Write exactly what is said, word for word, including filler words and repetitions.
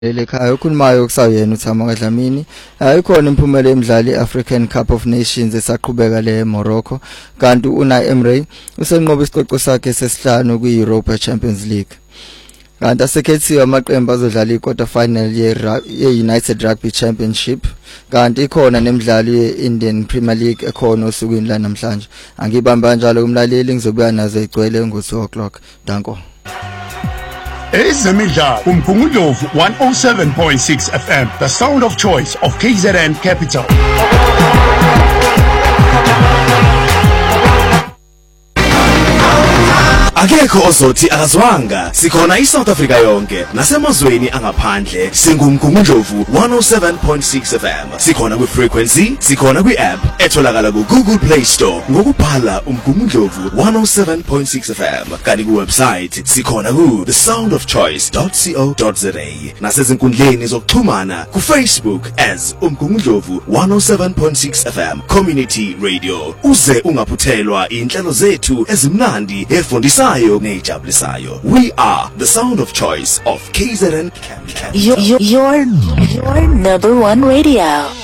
Lelekhaya ukhulumayo kusayena uThama Dlamini ayikhona imphumela emidlalo iAfrican Cup of Nations esaqhubeka le Morocco kanti uNai Emre usenqoba isiqoqo sakhe sesihlanu kwiEuropa Champions League kanti asekhethiwe amaqembu azodlala iquarter final ye-United Rugby Championship kanti ikhona nemidlalo ye-Indian Premier League ekhona osukwini la namhlanje angibamba kanjalo kumlaleli ngizobuya nazo igcwele ngo-two o'clock danko. Ezemidlalo uMgungundlovu one oh seven point six F M, the sound of choice of K Z N Capital. Akekho ozothi akazwanga sikhona iSouth Africa yonke nasemazweni angaphandle singumgungundlovu one oh seven point six F M sikhona ku frequency sikhona kwi app etholakala ku Google Play Store ngokubhala umgungundlovu one oh seven point six F M kanti ku website sikhona ku the sound of choice dot co dot za nasezinkundleni zokuxhumana ku Facebook as umgungundlovu one oh seven point six F M community radio uze ungaphuthelwa inhlelo zethu ezimnandi efundisa we are the sound of choice of K Z N. Your, your, your, your number one radio.